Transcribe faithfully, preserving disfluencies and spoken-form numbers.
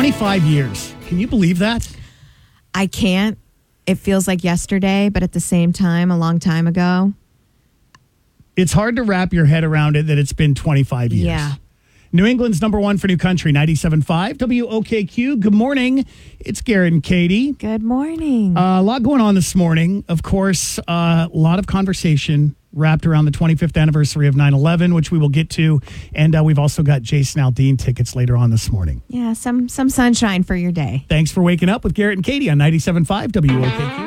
twenty-five years. Can you believe that? I can't. It feels like yesterday, but at the same time, a long time ago. It's hard to wrap your head around it that it's been twenty-five years. Yeah. New England's number one for New Country, ninety-seven point five W O K Q. Good morning. It's Garrett and Katie. Good morning. Uh, a lot going on this morning. Of course, uh, a lot of conversation wrapped around the twenty-fifth anniversary of nine eleven, which we will get to. And uh, we've also got Jason Aldean tickets later on this morning. Yeah, some some sunshine for your day. Thanks for waking up with Garrett and Katie on ninety-seven point five W O K Q.